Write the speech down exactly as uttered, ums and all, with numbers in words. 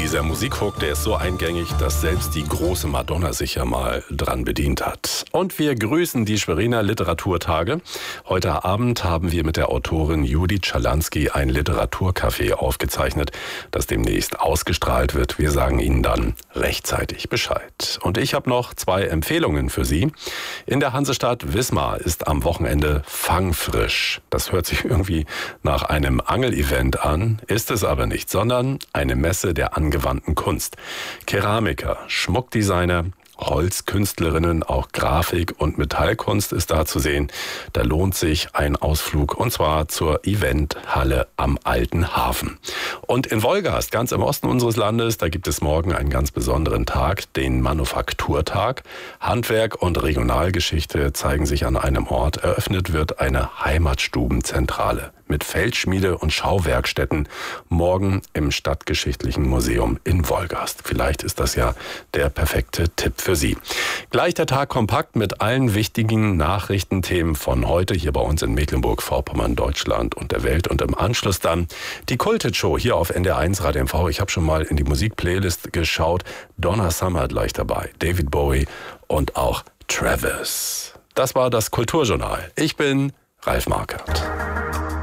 Dieser Musikhook, der ist so eingängig, dass selbst die große Madonna sich ja mal dran bedient hat. Und wir grüßen die Schweriner Literaturtage. Heute Abend haben wir mit der Autorin Judith Schalansky ein Literaturcafé aufgezeichnet, das demnächst ausgestrahlt wird. Wir sagen Ihnen dann rechtzeitig Bescheid. Und ich habe noch zwei Empfehlungen für Sie. In der Hansestadt Wismar ist am Wochenende Fangfrisch. Das hört sich irgendwie nach einem Angelevent an, ist es aber nicht, sondern eine Messe der angewandten Kunst. Keramiker, Schmuckdesigner, Holzkünstlerinnen, auch Grafik und Metallkunst ist da zu sehen. Da lohnt sich ein Ausflug, und zwar zur Eventhalle am Alten Hafen. Und in Wolgast, ganz im Osten unseres Landes, da gibt es morgen einen ganz besonderen Tag, den Manufakturtag. Handwerk und Regionalgeschichte zeigen sich an einem Ort. Eröffnet wird eine Heimatstubenzentrale mit Feldschmiede und Schauwerkstätten morgen im Stadtgeschichtlichen Museum in Wolgast. Vielleicht ist das ja der perfekte Tipp für Sie. Gleich der Tag kompakt mit allen wichtigen Nachrichtenthemen von heute hier bei uns in Mecklenburg-Vorpommern, Deutschland und der Welt. Und im Anschluss dann die Kultet-Show hier auf N D R eins Radio M V. Ich habe schon mal in die Musikplaylist geschaut. Donna Summer gleich dabei, David Bowie und auch Travis. Das war das Kulturjournal. Ich bin Ralf Markert.